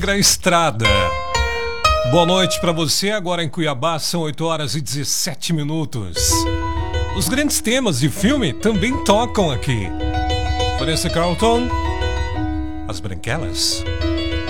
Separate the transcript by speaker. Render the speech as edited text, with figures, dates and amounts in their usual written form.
Speaker 1: Estrada. Boa noite para você. Agora em Cuiabá são 8 horas e 17 minutos. Os grandes temas de filme também tocam aqui. Vanessa Carlton, As Branquelas.